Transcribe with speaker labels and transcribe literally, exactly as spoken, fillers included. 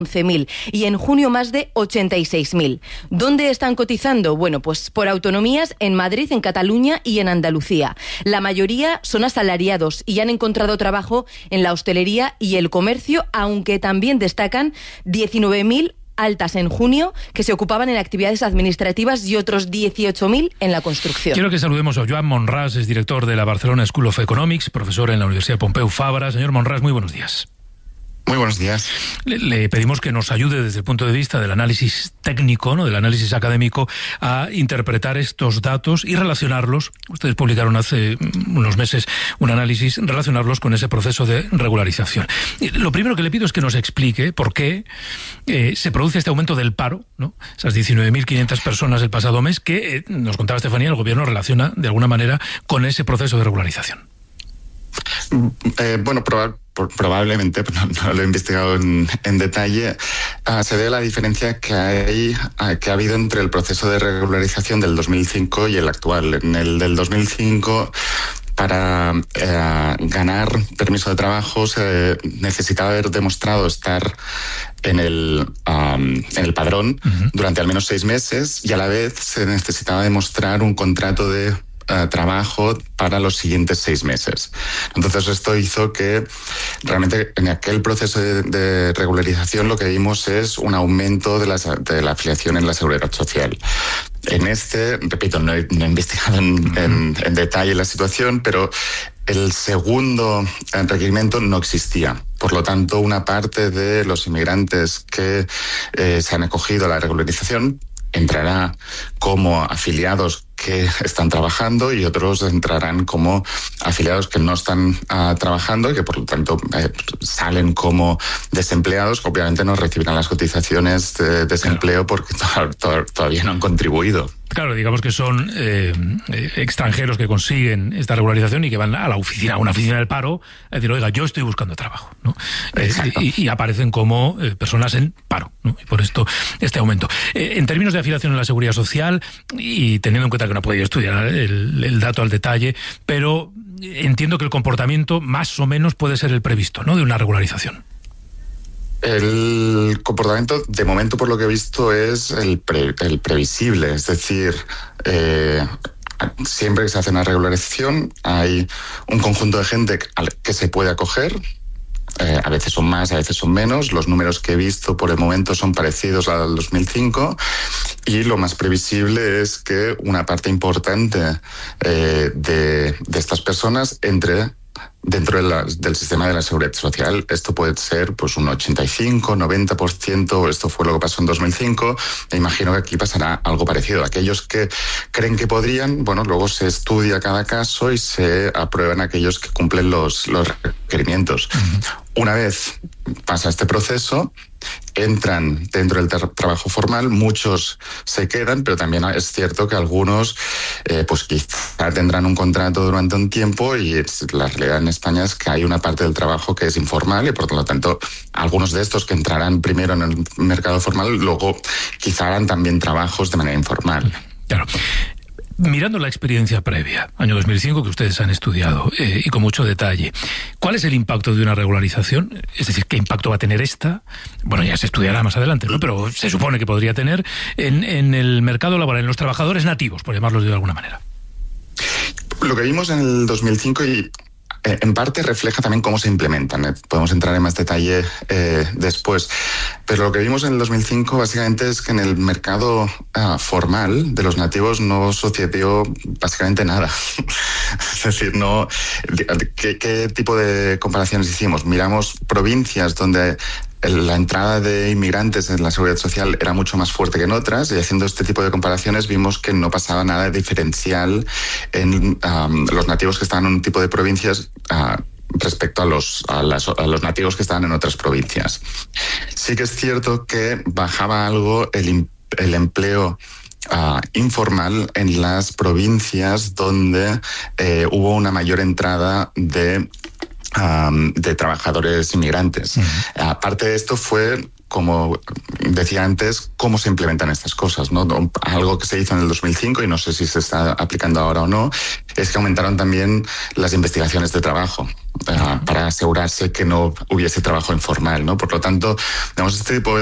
Speaker 1: once mil y en junio más de ochenta y seis mil. ¿Dónde están cotizando? Bueno, pues por autonomías en Madrid, en Cataluña y en Andalucía. La mayoría son asalariados y han encontrado trabajo en la hostelería y el comercio, aunque también destacan diecinueve mil altas en junio que se ocupaban en actividades administrativas y otros dieciocho mil en la construcción.
Speaker 2: Quiero que saludemos a Joan Monràs, es director de la Barcelona School of Economics, profesor en la Universidad Pompeu Fabra. Señor Monràs, muy buenos días.
Speaker 3: Muy buenos días.
Speaker 2: Le, le pedimos que nos ayude desde el punto de vista del análisis técnico, ¿no?, del análisis académico, a interpretar estos datos y relacionarlos. Ustedes publicaron hace unos meses un análisis, relacionarlos con ese proceso de regularización. Lo primero que le pido es que nos explique por qué eh, se produce este aumento del paro, ¿no?, esas diecinueve mil quinientas personas el pasado mes, que, eh, nos contaba Estefanía, el gobierno relaciona de alguna manera con ese proceso de regularización.
Speaker 3: Eh, bueno, proba- probablemente, no, no lo he investigado en, en detalle, uh, se ve la diferencia que hay uh, que ha habido entre el proceso de regularización del dos mil cinco y el actual. En el del dos mil cinco, para eh, ganar permiso de trabajo se necesitaba haber demostrado estar en el, um, en el padrón uh-huh. durante al menos seis meses y a la vez se necesitaba demostrar un contrato de Uh, trabajo para los siguientes seis meses. Entonces esto hizo que realmente en aquel proceso de, de regularización lo que vimos es un aumento de la, de la afiliación en la Seguridad Social. En este, repito, no he, no he investigado en, en, en detalle la situación, pero el segundo requerimiento no existía. Por lo tanto, una parte de los inmigrantes que eh, se han acogido a la regularización entrará como afiliados que están trabajando y otros entrarán como afiliados que no están uh, trabajando y que por lo tanto eh, salen como desempleados. Obviamente no recibirán las cotizaciones de desempleo porque to- to- todavía no han contribuido.
Speaker 2: Claro, digamos que son eh, eh, extranjeros que consiguen esta regularización y que van a la oficina, a una oficina del paro, a decir, oiga, yo estoy buscando trabajo, ¿no? Eh, y, y aparecen como eh, personas en paro, ¿no? Y por esto este aumento. Eh, en términos de afiliación en la Seguridad Social, y teniendo en cuenta que no he podido estudiar el, el dato al detalle, pero entiendo que el comportamiento más o menos puede ser el previsto, ¿no?, de una regularización.
Speaker 3: El comportamiento, de momento, por lo que he visto, es el, pre, el previsible. Es decir, eh, siempre que se hace una regularización hay un conjunto de gente al que se puede acoger. Eh, a veces son más, a veces son menos. Los números que he visto por el momento son parecidos al dos mil cinco. Y lo más previsible es que una parte importante eh, de, de estas personas entre dentro de la, del sistema de la Seguridad Social. Esto puede ser pues un ochenta y cinco, noventa por ciento, esto fue lo que pasó en dos mil cinco, e imagino que aquí pasará algo parecido. Aquellos que creen que podrían, bueno, luego se estudia cada caso y se aprueban aquellos que cumplen los, los requerimientos. Uh-huh. Una vez pasa este proceso, entran dentro del tra- trabajo formal, muchos se quedan, pero también es cierto que algunos eh, pues quizá tendrán un contrato durante un tiempo y es, la realidad en España es que hay una parte del trabajo que es informal y por lo tanto algunos de estos que entrarán primero en el mercado formal luego quizá harán también trabajos de manera informal.
Speaker 2: Claro. Mirando la experiencia previa, año dos mil cinco, que ustedes han estudiado eh, y con mucho detalle, ¿cuál es el impacto de una regularización? Es decir, ¿qué impacto va a tener esta? Bueno, ya se estudiará más adelante, ¿no? Pero se supone que podría tener en, en el mercado laboral, en los trabajadores nativos, por llamarlos de alguna manera.
Speaker 3: Lo que vimos en el dos mil cinco y eh, en parte refleja también cómo se implementan. Eh, podemos entrar en más detalle eh, después. Pero lo que vimos en el dos mil cinco básicamente es que en el mercado uh, formal de los nativos no sucedió básicamente nada. Es decir, no ¿qué, qué tipo de comparaciones hicimos? Miramos provincias donde la entrada de inmigrantes en la Seguridad Social era mucho más fuerte que en otras y haciendo este tipo de comparaciones vimos que no pasaba nada diferencial en um, los nativos que estaban en un tipo de provincias uh, respecto a los, a, las, a los nativos que estaban en otras provincias. Sí que es cierto que bajaba algo el, el empleo Uh, informal en las provincias donde eh, hubo una mayor entrada de, um, de trabajadores inmigrantes. Uh-huh. Aparte de esto fue como decía antes, cómo se implementan estas cosas, ¿no? Algo que se hizo en el dos mil cinco y no sé si se está aplicando ahora o no, es que aumentaron también las investigaciones de trabajo uh, para asegurarse que no hubiese trabajo informal, ¿no? Por lo tanto, digamos, este tipo de